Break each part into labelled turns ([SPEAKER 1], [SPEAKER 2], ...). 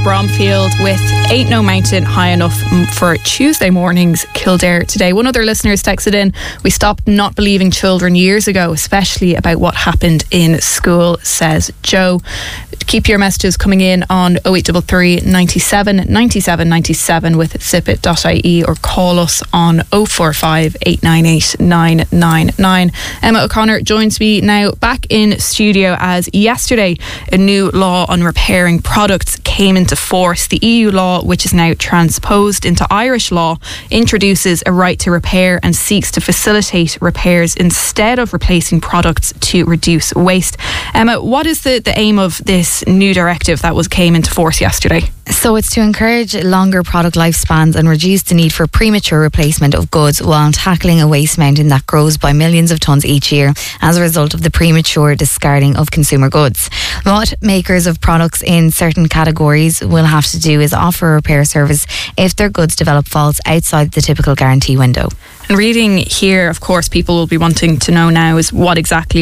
[SPEAKER 1] Bromfield with Ain't No Mountain High Enough for Tuesday morning's Kildare today. One other listener's texted in, we stopped not believing children years ago, especially about what happened in school, says Joe. Keep your messages coming in on 0833 97 97 97 with zipit.ie or call us on 045 898 999. Emma O'Connor joins me now back in studio as yesterday a new law on repairing products came into force. The EU law, which is now transposed into Irish law, introduces a right to repair and seeks to facilitate repairs instead of replacing products to reduce waste. Emma, what is the aim of this new directive that came into force yesterday?
[SPEAKER 2] So it's to encourage longer product lifespans and reduce the need for premature replacement of goods while tackling a waste mountain that grows by millions of tonnes each year as a result of the premature discarding of consumer goods. What makers of products in certain categories will have to do is offer a repair service if their goods develop faults outside the typical guarantee window.
[SPEAKER 1] And reading here, of course, people will be wanting to know now is what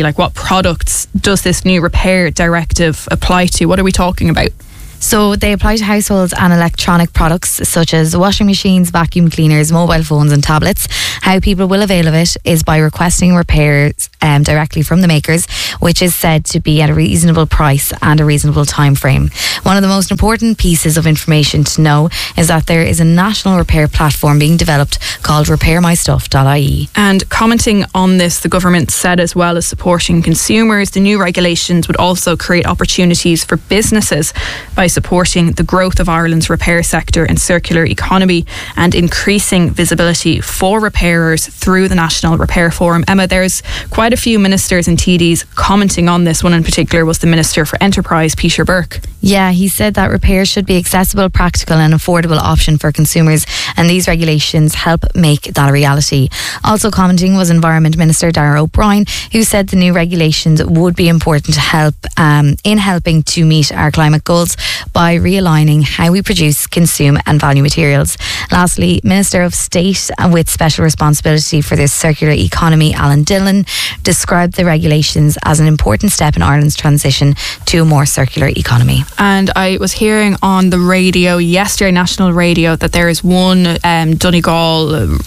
[SPEAKER 1] products does this new repair directive apply to? What are we talking about?
[SPEAKER 2] So they apply to households and electronic products such as washing machines, vacuum cleaners, mobile phones and tablets. How people will avail of it is by requesting repairs directly from the makers, which is said to be at a reasonable price and a reasonable time frame. One of the most important pieces of information to know is that there is a national repair platform being developed called repairmystuff.ie.
[SPEAKER 1] And commenting on this, the government said, as well as supporting consumers, the new regulations would also create opportunities for businesses by supporting the growth of Ireland's repair sector and circular economy and increasing visibility for repairers through the National Repair Forum. Emma, there's quite a few ministers and TDs commenting on this. One in particular was the Minister for Enterprise, Peter Burke.
[SPEAKER 2] Yeah, he said that repairs should be accessible, practical and affordable option for consumers, and these regulations help make that a reality. Also commenting was Environment Minister Darragh O'Brien, who said the new regulations would be important to help in helping to meet our climate goals by realigning how we produce, consume and value materials. Lastly, Minister of State with special responsibility for the circular economy, Alan Dillon, described the regulations as an important step in Ireland's transition to a more circular economy.
[SPEAKER 1] And I was hearing on the radio yesterday, national radio, that there is one Donegal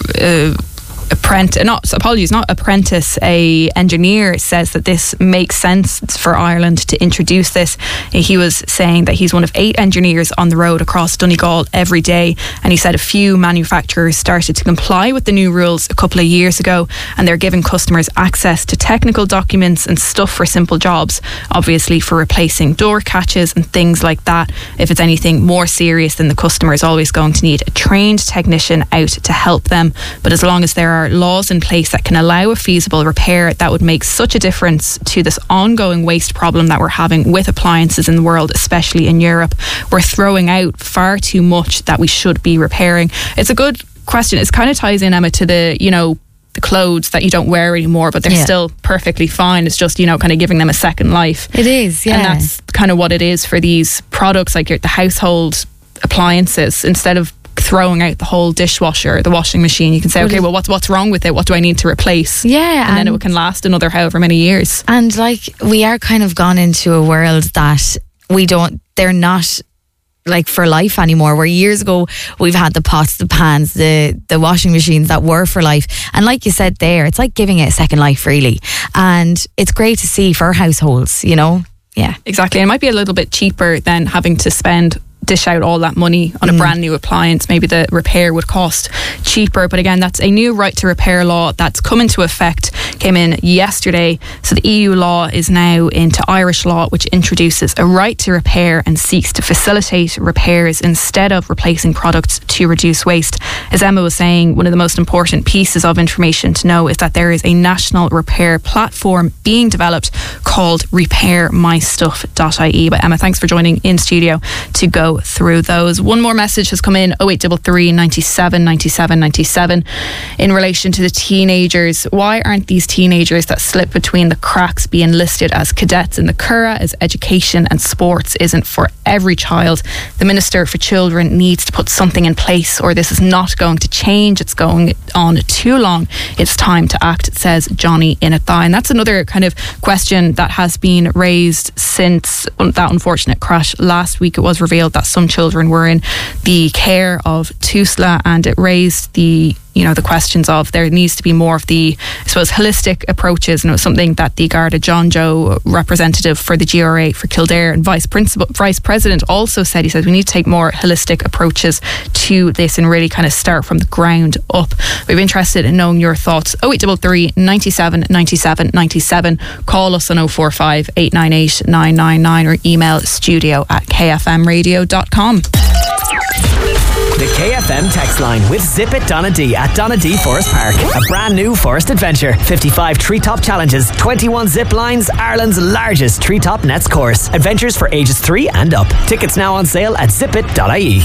[SPEAKER 1] apprentice, a engineer, says that this makes sense for Ireland to introduce this. He was saying that he's one of 8 engineers on the road across Donegal every day, and he said a few manufacturers started to comply with the new rules a couple of years ago, and they're giving customers access to technical documents and stuff for simple jobs, obviously for replacing door catches and things like that. If it's anything more serious, then the customer is always going to need a trained technician out to help them. But as long as there are laws in place that can allow a feasible repair, that would make such a difference to this ongoing waste problem that we're having with appliances in the world, especially in Europe. We're throwing out far too much that we should be repairing. It's a good question. It kind of ties in, Emma, to the clothes that you don't wear anymore, but they're still perfectly fine. It's just, kind of giving them a second life.
[SPEAKER 2] It is, yeah.
[SPEAKER 1] And that's kind of what it is for these products, like the household appliances. Instead of throwing out the whole dishwasher, the washing machine, you can say, okay, well, what's wrong with it? What do I need to replace?
[SPEAKER 2] Yeah.
[SPEAKER 1] And then it can last another however many years.
[SPEAKER 2] And we are kind of gone into a world that they're not for life anymore, where years ago we've had the pots, the pans, the washing machines that were for life. And like you said there, it's like giving it a second life, really. And it's great to see for households, Yeah.
[SPEAKER 1] Exactly. And it might be a little bit cheaper than having to dish out all that money on a brand new appliance. Maybe the repair would cost cheaper, but again, that's a new right to repair law that's come into effect, came in yesterday. So the EU law is now into Irish law, which introduces a right to repair and seeks to facilitate repairs instead of replacing products to reduce waste. As Emma was saying, one of the most important pieces of information to know is that there is a national repair platform being developed called repairmystuff.ie. But Emma, thanks for joining in studio to go through those. One more message has come in, 0833 97 97 97, in relation to the teenagers. Why aren't these teenagers that slip between the cracks being listed as cadets in the Curragh, as education and sports isn't for every child? The Minister for Children needs to put something in place, or this is not going to change. It's going on too long. It's time to act, says Johnny in Athy. And that's another kind of question that has been raised since that unfortunate crash last week. It was revealed that that some children were in the care of TUSLA, and it raised the questions of there needs to be more of the, I suppose, holistic approaches. And it was something that the Garda John Joe, representative for the GRA for Kildare and Vice President, also said. He said we need to take more holistic approaches to this and really kind of start from the ground up. We're interested in knowing your thoughts. 0833 97 97 97. Call us on 045 898 999 or email studio@kfmradio.com.
[SPEAKER 3] The KFM text line with Zip It Donna D at Donna D Forest Park. A brand new forest adventure. 55 treetop challenges, 21 zip lines, Ireland's largest treetop nets course. Adventures for ages 3 and up. Tickets now on sale at zipit.ie.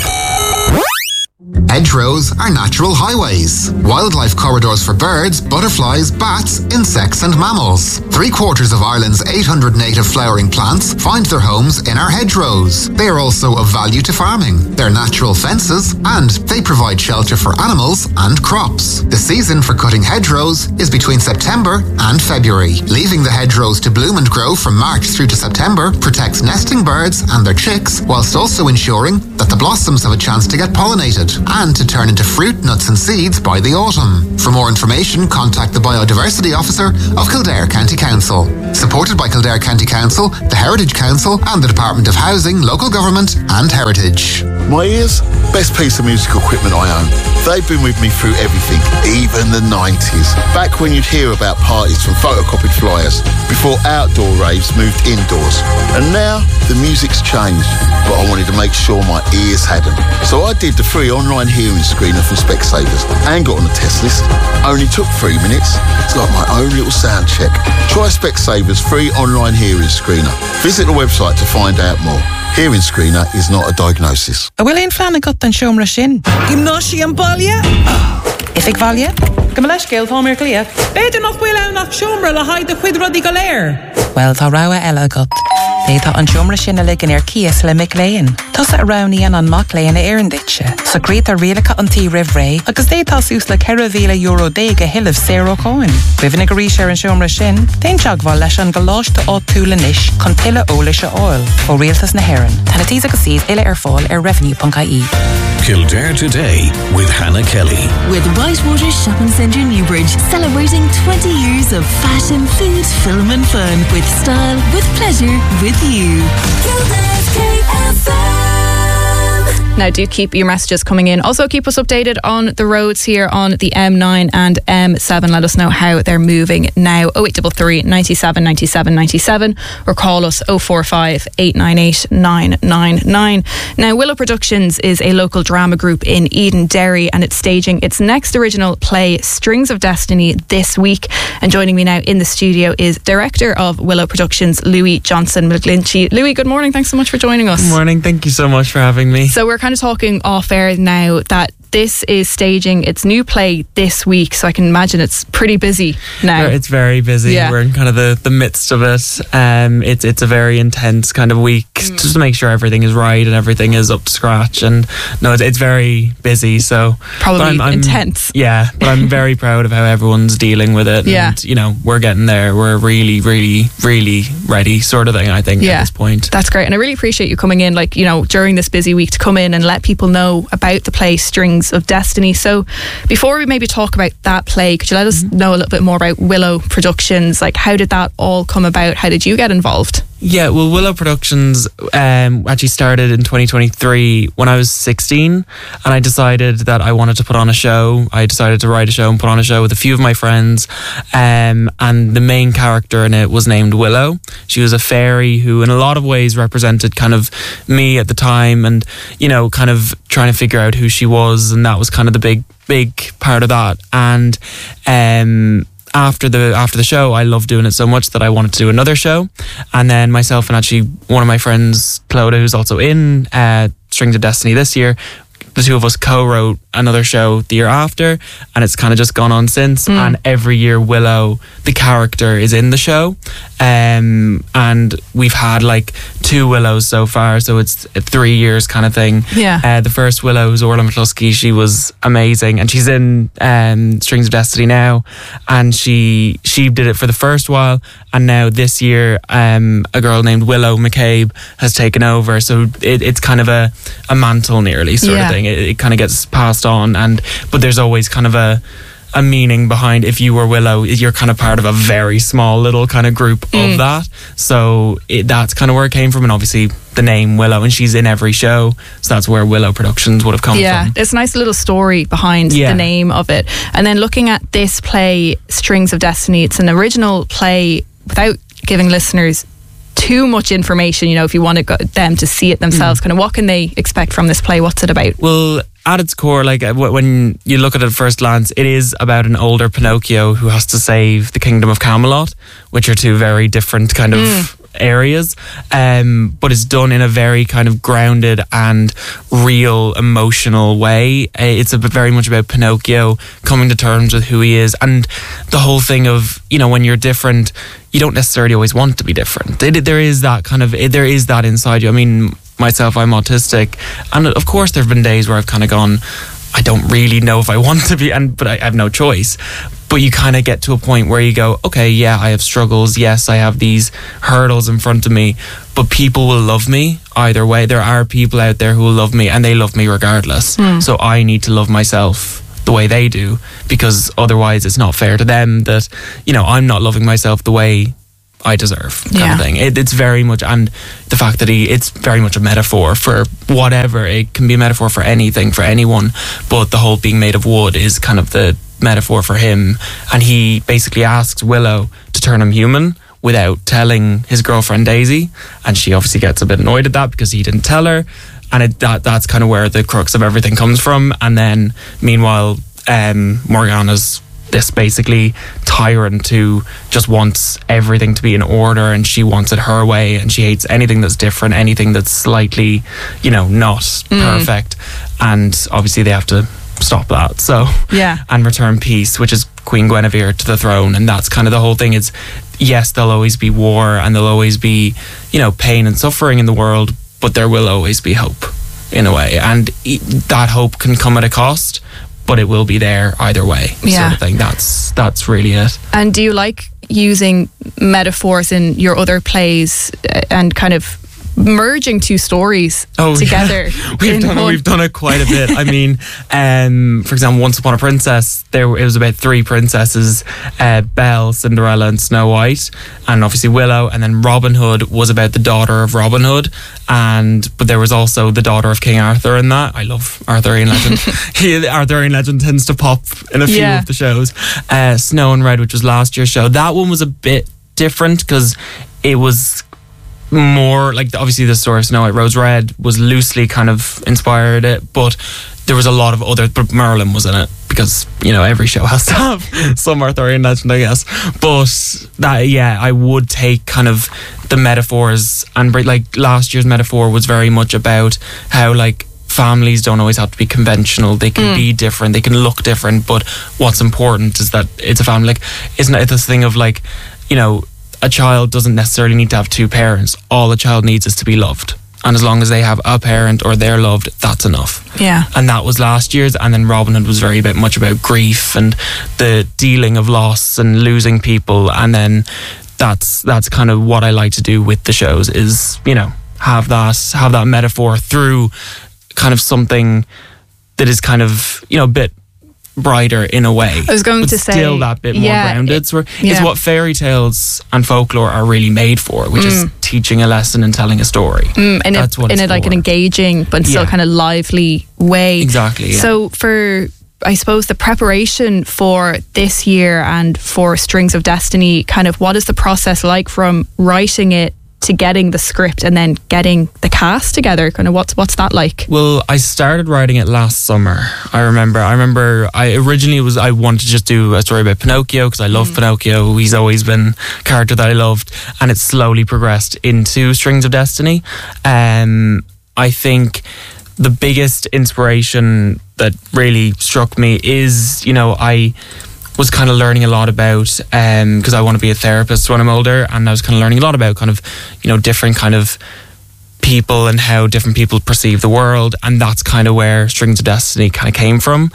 [SPEAKER 4] Hedgerows are natural highways, wildlife corridors for birds, butterflies, bats, insects and mammals. 3/4 of Ireland's 800 native flowering plants find their homes in our hedgerows. They are also of value to farming. They're natural fences and they provide shelter for animals and crops. The season for cutting hedgerows is between September and February. Leaving the hedgerows to bloom and grow from March through to September protects nesting birds and their chicks, whilst also ensuring that the blossoms have a chance to get pollinated and to turn into fruit, nuts and seeds by the autumn. For more information, contact the Biodiversity Officer of Kildare County Council. Supported by Kildare County Council, the Heritage Council and the Department of Housing, Local Government and Heritage.
[SPEAKER 5] My ears, best piece of musical equipment I own. They've been with me through everything, even the 90s. Back when you'd hear about parties from photocopied flyers, before outdoor raves moved indoors. And now, the music's changed, but I wanted to make sure my ears hadn't. So I did the free online hearing screener from Specsavers and got on the test list. Only took 3 minutes. It's like my own little sound check. Try Specsavers free online hearing screener. Visit the website to find out more. Hearing screener is not a diagnosis.
[SPEAKER 6] Bhfuil éon fleanna got an seomra sin. Gymnáisi an baile? If ik valje? Go leis céil tá mir clia. Beidir nach bhfuil ann nach seomra le haid a chuid rodí go léir. Well, tá rogha eile agat. Bétá an seomra sin a ligan cías le mic léin. Tás a raníon an mac léin a éireann ditse. So grét a rialacha an tí rih ré, agus détá sús le €1,000 déga hilah €0. Rihanna go rís ar an seomra sin, déon teagháil leis an go láiste á túla níis chun tuile ólis a áil ó rialtas na hÉireann. Tána tí agus síos ile ar fáil ar revenue.ie.
[SPEAKER 7] Kildare Today with Hannah Kelly.
[SPEAKER 8] With Whitewater Shopping Centre Newbridge, celebrating 20 years of fashion, food, film and fun. With style, with pleasure, with you. Kildare's KFM.
[SPEAKER 1] Now, do keep your messages coming in. Also, keep us updated on the roads here on the M9 and M7. Let us know how they're moving now. 0833 97 97 97 or call us 045 898 999. Now, Willow Productions is a local drama group in Eden Derry, and it's staging its next original play, Strings of Destiny, this week. And joining me now in the studio is Director of Willow Productions, Louis Johnson McGlinchey. Louis, good morning. Thanks so much for joining us.
[SPEAKER 9] Good morning. Thank you so much for having me.
[SPEAKER 1] So we're kind of talking off air now that this is staging its new play this week, so I can imagine it's pretty busy now.
[SPEAKER 9] It's very busy. Yeah. We're in kind of the midst of it. It's a very intense kind of week just to make sure everything is right and everything is up to scratch. And no, it's very busy. So
[SPEAKER 1] probably intense.
[SPEAKER 9] Yeah, but I'm very proud of how everyone's dealing with it.
[SPEAKER 1] Yeah.
[SPEAKER 9] And, we're getting there. We're really, really, really ready, sort of thing, I think, at this point.
[SPEAKER 1] That's great. And I really appreciate you coming in, during this busy week to come in and let people know about the play Strings of Destiny. So before we maybe talk about that play, could you let us know a little bit more about Willow Productions? How did that all come about? How did you get involved?
[SPEAKER 9] Yeah, well, Willow Productions actually started in 2023 when I was 16, and I decided that I wanted to put on a show. I decided to write a show and put on a show with a few of my friends, and the main character in it was named Willow. She was a fairy who in a lot of ways represented kind of me at the time, and kind of trying to figure out who she was, and that was kind of the big part of that. And after the show, I loved doing it so much that I wanted to do another show. And then myself and actually one of my friends, Clodagh, who's also in Strings of Destiny this year, the two of us co-wrote another show the year after, and it's kind of just gone on since. And every year Willow, the character, is in the show, and we've had like 2 Willows so far, so it's a 3 years kind of thing. The first Willow was Orla McCluskey. She was amazing, and she's in Strings of Destiny now, and she did it for the first while, and now this year a girl named Willow McCabe has taken over, so it's kind of a mantle nearly sort of thing. It kind of gets passed on, but there's always kind of a meaning behind. If you were Willow, you're kind of part of a very small little kind of group of that, so that's kind of where it came from. And obviously the name Willow, and she's in every show, so that's where Willow Productions would have come from.
[SPEAKER 1] It's a nice little story behind the name of it. And then looking at this play, Strings of Destiny, it's an original play without giving listeners too much information, if you want them to see it themselves. Kind of what can they expect from this play? What's it about?
[SPEAKER 9] Well, at its core, like when you look at it at first glance, it is about an older Pinocchio who has to save the Kingdom of Camelot, which are 2 very different kind of areas, but it's done in a very kind of grounded and real emotional way. It's very much about Pinocchio coming to terms with who he is, and the whole thing of, when you're different, you don't necessarily always want to be different. There is that inside you. I mean, myself, I'm autistic, and of course there have been days where I've kind of gone, I don't really know if I want to be, but I have no choice. But you kind of get to a point where you go, okay, yeah, I have struggles, yes, I have these hurdles in front of me, but people will love me either way. There are people out there who will love me, and they love me regardless. So I need to love myself the way they do, because otherwise it's not fair to them that, I'm not loving myself the way I deserve, kind of thing. It's very much, and the fact that it's very much a metaphor for whatever. It can be a metaphor for anything, for anyone, but the whole being made of wood is kind of the metaphor for him. And he basically asks Willow to turn him human without telling his girlfriend Daisy, and she obviously gets a bit annoyed at that because he didn't tell her, and that's kind of where the crux of everything comes from. And then meanwhile, Morgana's this basically tyrant who just wants everything to be in order, and she wants it her way, and she hates anything that's different, anything that's slightly, not perfect. And obviously they have to stop that, and return peace, which is Queen Guinevere to the throne. And that's kind of the whole thing. Is, yes, there'll always be war, and there'll always be, pain and suffering in the world, but there will always be hope, in a way, and that hope can come at a cost, but it will be there either way, sort of thing. That's really it. And
[SPEAKER 1] do you like using metaphors in your other plays and kind of merging 2 stories together? We've done it quite a bit. I mean, for example, Once Upon a Princess, it was about 3 princesses, Belle, Cinderella and Snow White, and obviously Willow. And then Robin Hood was about the daughter of Robin Hood, but there was also the daughter of King Arthur in that. I love Arthurian legend. Arthurian legend tends to pop in a few of the shows. Snow and Red, which was last year's show, that one was a bit different because it was more like, obviously the story of Snow White Rose Red was loosely kind of inspired it, but there was a lot of other, but Merlin was in it because every show has to have some Arthurian legend, I guess. But that, I would take kind of the metaphors, and like last year's metaphor was very much about how like families don't always have to be conventional. They can be different, they can look different, but what's important is that it's a family. Like, isn't it this thing of like, a child doesn't necessarily need to have 2 parents. All a child needs is to be loved. And as long as they have a parent or they're loved, that's enough. Yeah. And that was last year's. And then Robin Hood was very much about grief and the dealing of loss and losing people. And then that's kind of what I like to do with the shows is, have that metaphor through kind of something that is kind of, a bit brighter in a way. I was going to say, still that bit more grounded. It's what fairy tales and folklore are really made for, which is teaching a lesson and telling a story. That's what it's for. Like an engaging but still kind of lively way. Exactly. Yeah. So for, I suppose, the preparation for this year and for Strings of Destiny, kind of what is the process like from writing it to getting the script and then getting the cast together? Kind of what's that like? Well, I started writing it last summer. I remember I originally I wanted to just do a story about Pinocchio because I love Pinocchio. He's always been a character that I loved, and it slowly progressed into Strings of Destiny. I think
[SPEAKER 9] the biggest inspiration that really struck me is, I was kind of learning a lot about, because I want to be a therapist when I'm older, and I was kind of learning a lot about kind of, different kind of people and how different people perceive the world, and that's kind of where Strings of Destiny kind of came from.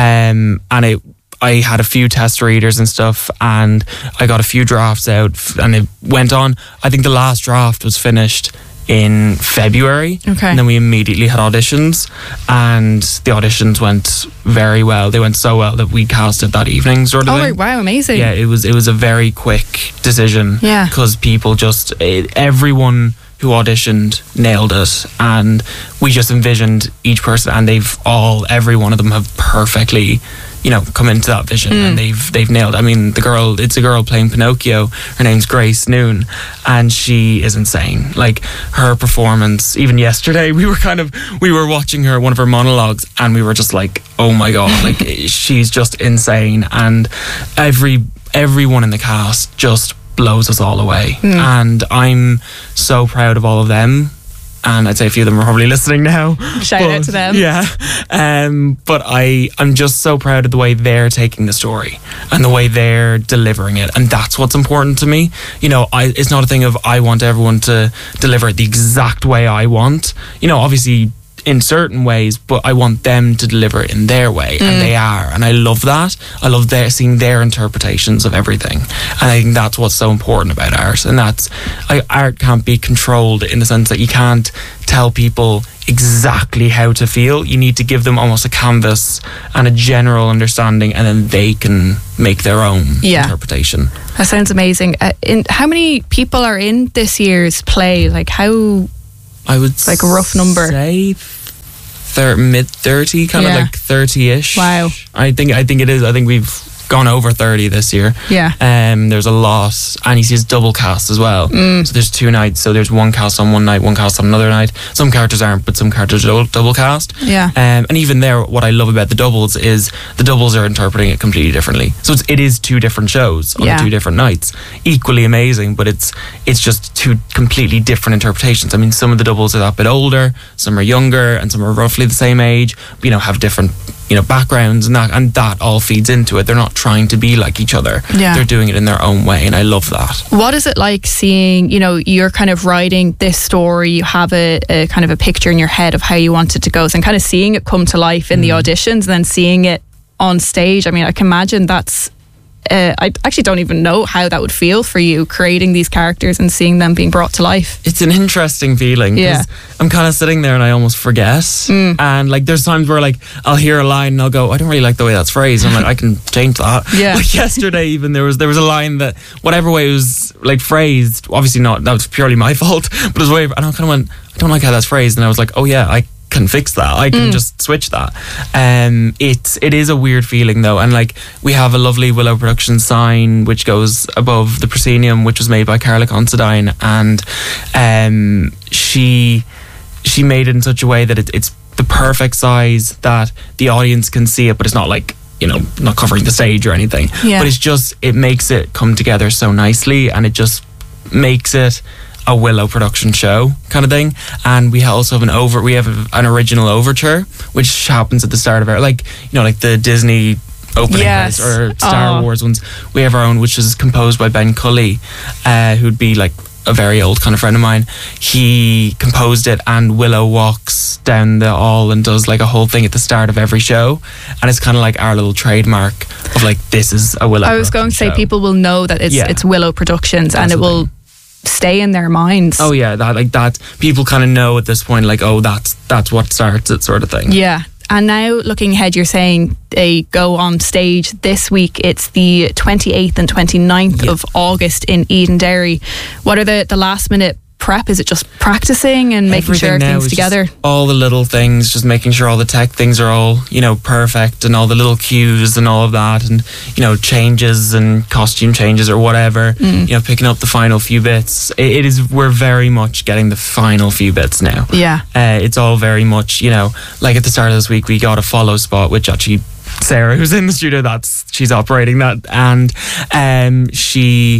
[SPEAKER 9] I had a few test readers and stuff, and I got a few drafts out, and it went on. I think the last draft was finished in February, and then we immediately had auditions, and the auditions went very well. They went so well that we cast it that evening, sort of thing.
[SPEAKER 1] Oh, wow, amazing.
[SPEAKER 9] Yeah, it was a very quick decision, because people everyone who auditioned nailed it, and we just envisioned each person, and every one of them have perfectly come into that vision, and they've nailed it. I mean, it's a girl playing Pinocchio. Her name's Grace Noon, and she is insane. Like, her performance, even yesterday, we were watching one of her monologues, and we were just like, oh my God, like, she's just insane. And everyone in the cast just blows us all away. And I'm so proud of all of them. And I'd say a few of them are probably listening now.
[SPEAKER 1] Shout out to them.
[SPEAKER 9] Yeah. But I'm just so proud of the way they're taking the story and the way they're delivering it. And that's what's important to me. It's not a thing of I want everyone to deliver it the exact way I want. Obviously in certain ways, but I want them to deliver it in their way, and they are, and I love that. I love seeing their interpretations of everything, and I think that's what's so important about art. And that's art can't be controlled, in the sense that you can't tell people exactly how to feel. You need to give them almost a canvas and a general understanding, and then they can make their own interpretation.
[SPEAKER 1] That sounds amazing. How many people are in this year's play? Like, how? I would like a rough number.
[SPEAKER 9] Say mid-30, kind of like 30-ish.
[SPEAKER 1] Wow.
[SPEAKER 9] I think it is. I think we've gone over 30 this year.
[SPEAKER 1] Yeah.
[SPEAKER 9] There's a lot, and he sees double cast as well. So there's 2 nights. So there's one cast on one night, one cast on another night. Some characters aren't, but some characters are double cast.
[SPEAKER 1] Yeah.
[SPEAKER 9] And even there, what I love about the doubles is the doubles are interpreting it completely differently. So it is 2 different shows on 2 different nights. Equally amazing, but it's just 2 completely different interpretations. I mean, some of the doubles are that bit older, some are younger, and some are roughly the same age. Have different backgrounds, and that all feeds into it. They're not trying to be like each other. They're doing it in their own way, and I love that.
[SPEAKER 1] What is it like seeing, you're kind of writing this story, you have a kind of a picture in your head of how you want it to go, and kind of seeing it come to life in the auditions, and then seeing it on stage? I mean, I can imagine that's I actually don't even know how that would feel for you, creating these characters and seeing them being brought to life.
[SPEAKER 9] It's an interesting feeling, because I'm kind of sitting there and I almost forget. And like, there's times where like I'll hear a line and I'll go, I don't really like the way that's phrased. I'm like, I can change that. Like yesterday even there was a line that whatever way it was like phrased, obviously not, that was purely my fault, but it was way, and I kind of went, I don't like how that's phrased, and I was like, oh yeah, I can fix that. I can just switch that. It is a weird feeling though, and like, we have a lovely Willow Productions sign which goes above the proscenium, which was made by Carla Considine, and she made it in such a way that it's the perfect size that the audience can see it, but it's not like, not covering the stage or anything, but it makes it come together so nicely, and it just makes it a Willow production show kind of thing. And we also have an original overture which happens at the start of our, like the Disney opening credits or Star Wars ones. We have our own, which is composed by Ben Cully, who'd be like a very old kind of friend of mine. He composed it, and Willow walks down the hall and does like a whole thing at the start of every show, and it's kind of like our little trademark of like, this is a Willow.
[SPEAKER 1] I was going to say, people will know that it's Willow Productions, and it will stay in their minds.
[SPEAKER 9] Oh yeah, that people kind of know at this point, like, oh, that's what starts it, sort of thing.
[SPEAKER 1] Yeah. And now looking ahead, you're saying they go on stage this week. It's the 28th and 29th of August in Edenderry. What are the last minute prep? Is it just practicing and making sure everything's together?
[SPEAKER 9] All the little things, just making sure all the tech things are all, perfect, and all the little cues and all of that, and, changes and costume changes or whatever, picking up the final few bits. We're very much getting the final few bits now.
[SPEAKER 1] Yeah.
[SPEAKER 9] It's all very much, like at the start of this week, we got a follow spot, which actually Sarah, who's in the studio, she's operating that, and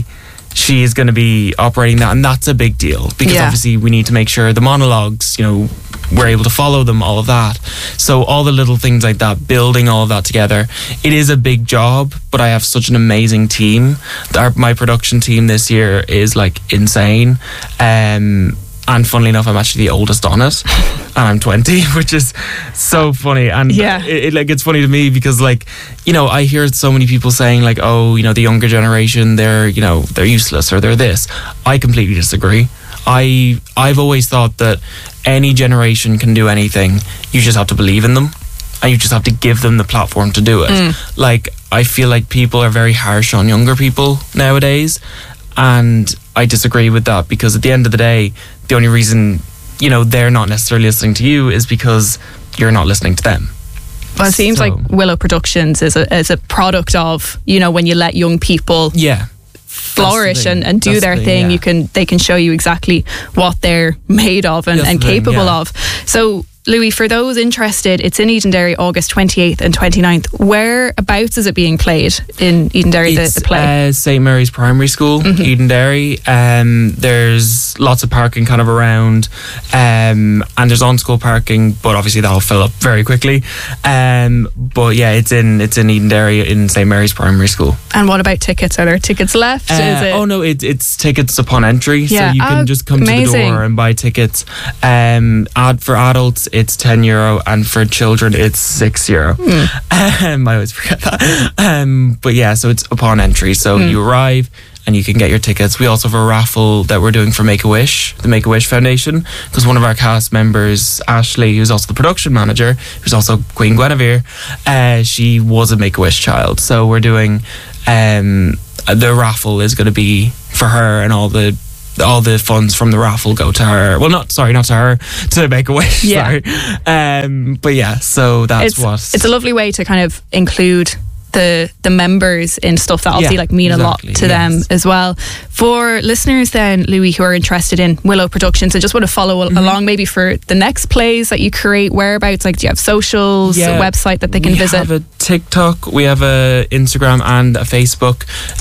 [SPEAKER 9] she is going to be operating that, and that's a big deal because obviously we need to make sure the monologues, we're able to follow them, all of that. So all the little things like that, building all of that together, it is a big job, but I have such an amazing team. My production team this year is like insane. And funnily enough, I'm actually the oldest on it, and I'm 20, which is so funny. And it's funny to me because I hear so many people saying the younger generation, they're useless or they're this. I completely disagree. I've always thought that any generation can do anything. You just have to believe in them, and you just have to give them the platform to do it. I feel like people are very harsh on younger people nowadays, and I disagree with that, because at the end of the day, the only reason they're not necessarily listening to you is because you're not listening to them.
[SPEAKER 1] Well, it seems like Willow Productions is a product of when you let young people flourish and do their thing, they can show you exactly what they're made of and capable of. So Louis, for those interested, it's in Edenderry, August 28th and 29th. Whereabouts is it being played in Edenderry, the play?
[SPEAKER 9] St. Mary's Primary School, Edenderry. There's lots of parking kind of around, and there's on-school parking, but obviously that'll fill up very quickly. But yeah, it's in Edenderry in St. Mary's Primary School.
[SPEAKER 1] And what about tickets? Are there tickets left?
[SPEAKER 9] Oh no, it's tickets upon entry, so you can just come to the door and buy tickets. For adults, it's €10, and for children it's €6. I always forget that. But yeah, so it's upon entry, so you arrive and you can get your tickets. We also have a raffle that we're doing for Make-A-Wish, the Make-A-Wish Foundation, because one of our cast members, Ashley, who's also the production manager, who's also Queen Guinevere, she was a Make-A-Wish child. So we're doing the raffle is going to be for her, and all the funds from the raffle go to her. Well, not to her, to Make-A-Wish. Yeah. Sorry. But yeah, so it's a
[SPEAKER 1] lovely way to kind of include the members in stuff that obviously mean a lot to them as well. For listeners then, Louis, who are interested in Willow Productions and just want to follow along maybe for the next plays that you create, whereabouts, do you have socials, a website that they can visit? We have a TikTok, we have a Instagram and a Facebook.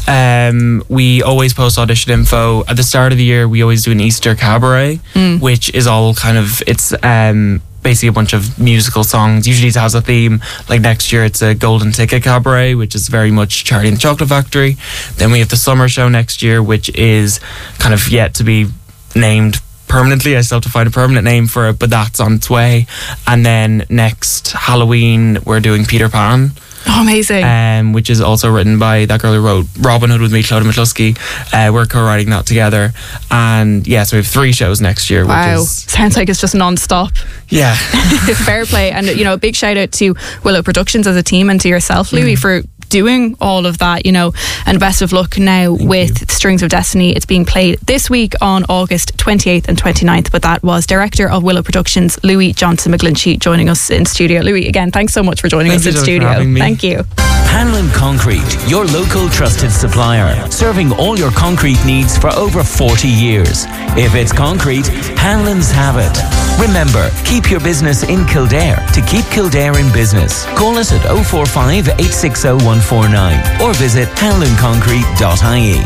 [SPEAKER 1] We always post audition info. At the start of the year, we always do an Easter cabaret, which is all kind of, it's basically a bunch of musical songs. Usually it has a theme. Like next year it's a Golden Ticket Cabaret, which is very much Charlie and the Chocolate Factory. Then we have the summer show next year, which is kind of yet to be named permanently. I still have to find a permanent name for it, but that's on its way. And then next Halloween we're doing Peter Pan. Oh, amazing.
[SPEAKER 9] Which is also written by that girl who wrote Robin Hood with me, Clodagh McCluskey. We're co-writing that together. And yeah, so we have 3 shows next year.
[SPEAKER 1] Wow. Sounds like it's just non-stop.
[SPEAKER 9] Yeah.
[SPEAKER 1] Fair play. And, a big shout out to Willow Productions as a team, and to yourself, Louis, for doing all of that, and best of luck now with Strings of Destiny. It's being played this week on August 28th and 29th, but that was director of Willow Productions, Louis Johnson McGlinchey, joining us in studio. Louis, again, thanks so much for joining us in studio. Thank you.
[SPEAKER 3] Hanlon Concrete, your local trusted supplier, serving all your concrete needs for over 40 years. If it's concrete, Hanlon's have it. Remember, keep your business in Kildare to keep Kildare in business. Call us at 045 860 149 or visit hanlonconcrete.ie.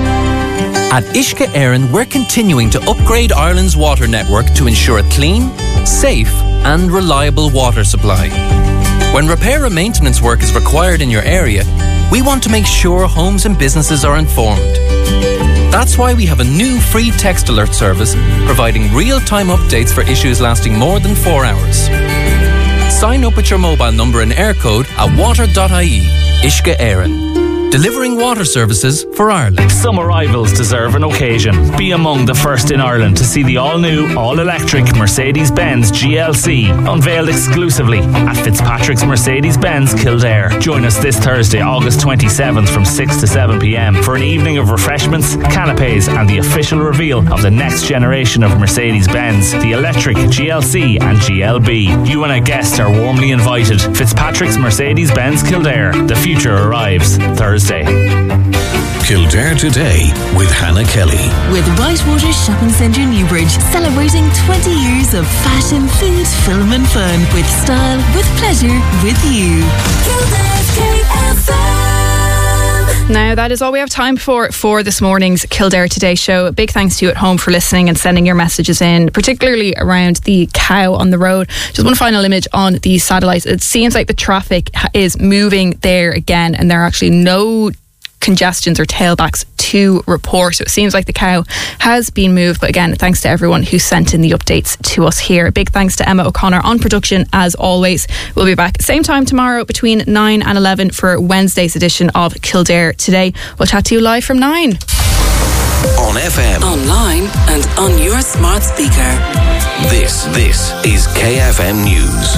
[SPEAKER 10] At Uisce Éireann, we're continuing to upgrade Ireland's water network to ensure a clean, safe and reliable water supply. When repair and maintenance work is required in your area, we want to make sure homes and businesses are informed. That's why we have a new free text alert service providing real-time updates for issues lasting more than 4 hours. Sign up with your mobile number and air code at water.ie. Uisce Éireann. Delivering water services for Ireland.
[SPEAKER 11] Some arrivals deserve an occasion. Be among the first in Ireland to see the all-new, all-electric Mercedes-Benz GLC unveiled exclusively at Fitzpatrick's Mercedes-Benz Kildare. Join us this Thursday, August 27th from 6 to 7 p.m. for an evening of refreshments, canapes and the official reveal of the next generation of Mercedes-Benz, the electric GLC and GLB. You and a guest are warmly invited. Fitzpatrick's Mercedes-Benz Kildare. The future arrives Thursday.
[SPEAKER 7] Kildare Today with Hannah Kelly.
[SPEAKER 8] With Whitewater Shopping Centre Newbridge, celebrating 20 years of fashion, food, film and fun. With style, with pleasure, with you. Kildare's KFM.
[SPEAKER 1] Now, that is all we have time for this morning's Kildare Today show. A big thanks to you at home for listening and sending your messages in, particularly around the cow on the road. Just one final image on the satellites. It seems like the traffic is moving there again, and there are actually no congestions or tailbacks to report. So it seems like the cow has been moved. But again, thanks to everyone who sent in the updates to us here. A big thanks to Emma O'Connor on production as always. We'll be back same time tomorrow between 9 and 11 for Wednesday's edition of Kildare Today. We'll chat to you live from 9.
[SPEAKER 7] On FM,
[SPEAKER 8] online and on your smart speaker.
[SPEAKER 7] This is KFM News.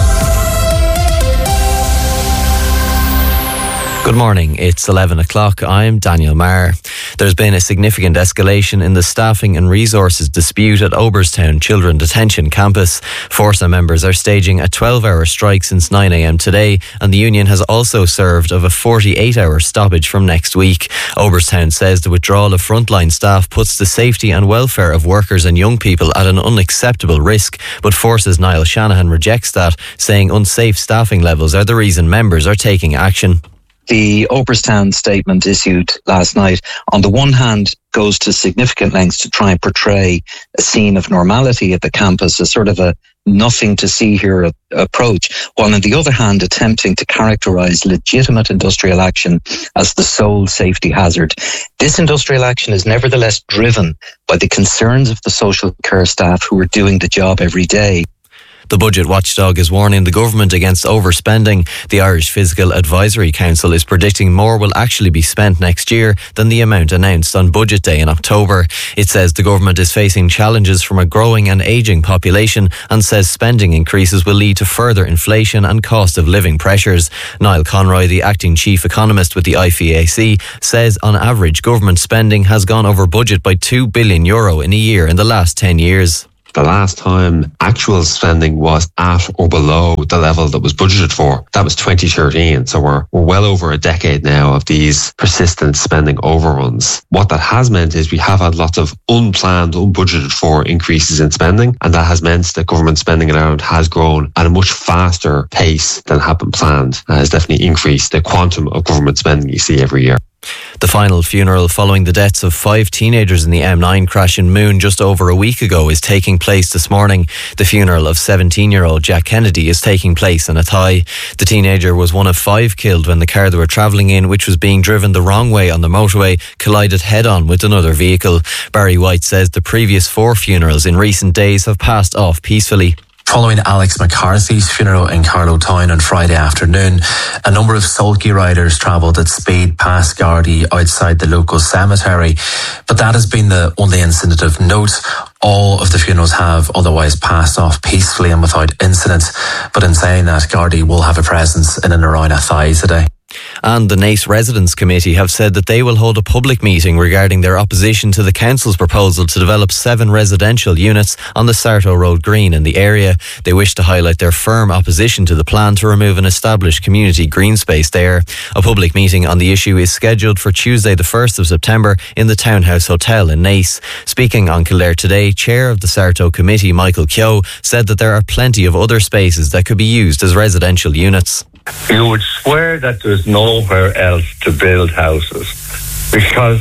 [SPEAKER 12] Good morning, it's 11 o'clock. I'm Daniel Marr. There's been a significant escalation in the staffing and resources dispute at Oberstown Children Detention Campus. Forsa members are staging a 12-hour strike since 9 a.m. today, and the union has also served of a 48-hour stoppage from next week. Oberstown says the withdrawal of frontline staff puts the safety and welfare of workers and young people at an unacceptable risk, but Forsa's Niall Shanahan rejects that, saying unsafe staffing levels are the reason members are taking action.
[SPEAKER 13] The Oberstown statement issued last night, on the one hand, goes to significant lengths to try and portray a scene of normality at the campus, a sort of a nothing to see here approach, while on the other hand, attempting to characterise legitimate industrial action as the sole safety hazard. This industrial action is nevertheless driven by the concerns of the social care staff who are doing the job every day.
[SPEAKER 12] The budget watchdog is warning the government against overspending. The Irish Fiscal Advisory Council is predicting more will actually be spent next year than the amount announced on Budget Day in October. It says the government is facing challenges from a growing and ageing population and says spending increases will lead to further inflation and cost of living pressures. Niall Conroy, the acting chief economist with the IFEAC, says on average government spending has gone over budget by €2 billion in a year in the last 10 years.
[SPEAKER 14] The last time actual spending was at or below the level that was budgeted for, that was 2013. So we're well over a decade now of these persistent spending overruns. What that has meant is we have had lots of unplanned, unbudgeted for increases in spending, and that has meant that government spending in Ireland has grown at a much faster pace than had been planned. It has definitely increased the quantum of government spending you see every year.
[SPEAKER 12] The final funeral following the deaths of 5 teenagers in the M9 crash in Moon just over a week ago is taking place this morning. The funeral of 17-year-old Jack Kennedy is taking place in Athy. The teenager was one of 5 killed when the car they were travelling in, which was being driven the wrong way on the motorway, collided head-on with another vehicle. Barry White says the previous 4 funerals in recent days have passed off peacefully.
[SPEAKER 15] Following Alex McCarthy's funeral in Carlow Town on Friday afternoon, a number of sulky riders travelled at speed past Gardaí outside the local cemetery. But that has been the only incident of note. All of the funerals have otherwise passed off peacefully and without incident. But in saying that, Gardaí will have a presence in and around Athy today.
[SPEAKER 12] And the Naas Residents Committee have said that they will hold a public meeting regarding their opposition to the council's proposal to develop 7 residential units on the Sarto Road Green in the area. They wish to highlight their firm opposition to the plan to remove an established community green space there. A public meeting on the issue is scheduled for Tuesday the 1st of September in the Townhouse Hotel in Naas. Speaking on Kildare Today, Chair of the Sarto Committee, Michael Keogh, said that there are plenty of other spaces that could be used as residential units.
[SPEAKER 16] You would swear that there's nowhere else to build houses, because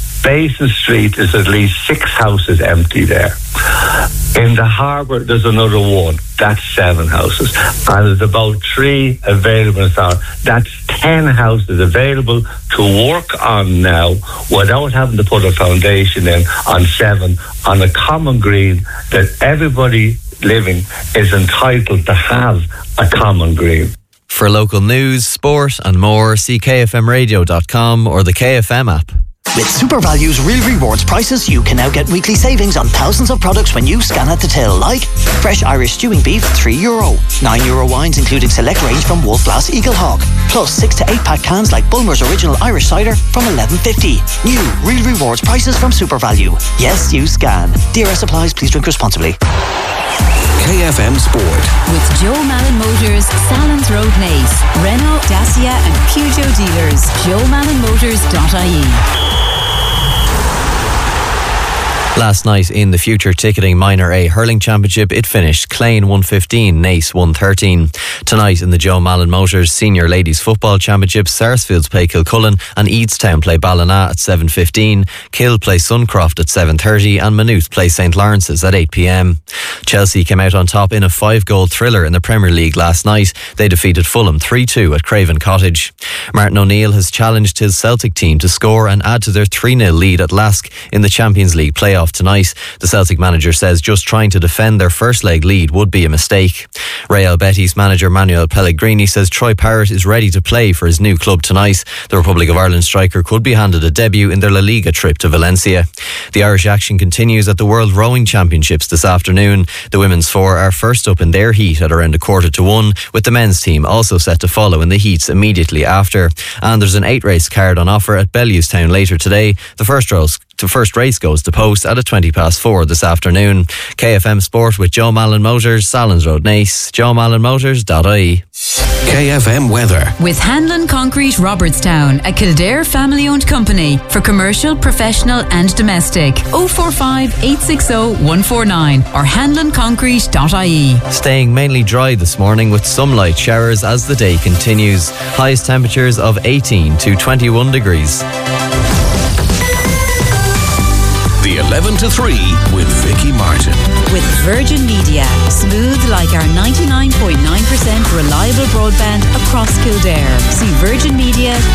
[SPEAKER 16] Basin Street is at least 6 houses empty there. In the harbour there's another 1, that's 7 houses, and there's about 3 available in town. That's 10 houses available to work on now without having to put a foundation in on 7 on a common green that everybody living is entitled to have a common green.
[SPEAKER 12] For local news, sport and more, see kfmradio.com or the KFM app.
[SPEAKER 17] With SuperValue's Real Rewards prices, you can now get weekly savings on thousands of products when you scan at the till, like fresh Irish stewing beef, €3, €9 wines including select range from Wolf Glass Eaglehawk, plus 6 to 8 pack cans like Bulmer's Original Irish Cider from $11.50. New Real Rewards prices from SuperValue. Yes, you scan. DRS applies. Please drink responsibly.
[SPEAKER 7] KFM Sport.
[SPEAKER 8] With Joe Malin Motors, Salons Road Naas, Renault, Dacia and Peugeot dealers. JoeMallinMotors.ie.
[SPEAKER 12] Last night in the Future Ticketing Minor A Hurling Championship, it finished Clane 115, Naas 113. Tonight in the Joe Mallon Motors Senior Ladies Football Championship, Sarsfields play Kilcullen and Eadstown play Ballina at 7:15. Kill play Suncroft at 7:30 and Maynooth play St Lawrence's at 8 p.m. Chelsea came out on top in a 5-goal thriller in the Premier League last night. They defeated Fulham 3-2 at Craven Cottage. Martin O'Neill has challenged his Celtic team to score and add to their 3-0 lead at Lask in the Champions League playoff tonight. The Celtic manager says just trying to defend their first leg lead would be a mistake. Real Betis manager Manuel Pellegrini says Troy Parrott is ready to play for his new club tonight. The Republic of Ireland striker could be handed a debut in their La Liga trip to Valencia. The Irish action continues at the World Rowing Championships this afternoon. The women's four are first up in their heat at around 1:45, with the men's team also set to follow in the heats immediately after. And there's an 8-race card on offer at Bellewstown later today. The first race goes to post at 4:20 this afternoon. KFM Sport with Joe Mallon Motors, Sallins Road, Naas. JoeMallonMotors.ie.
[SPEAKER 7] KFM Weather.
[SPEAKER 18] With Hanlon Concrete Robertstown, a Kildare family-owned company for commercial, professional and domestic. 045 860 149 or hanlonconcrete.ie.
[SPEAKER 12] Staying mainly dry this morning with some light showers as the day continues. Highest temperatures of 18 to 21 degrees.
[SPEAKER 7] The 11 to 3 with Vicky Martin.
[SPEAKER 18] With Virgin Media. Smooth like our 99.9% reliable broadband across Kildare. See virginmedia.ie.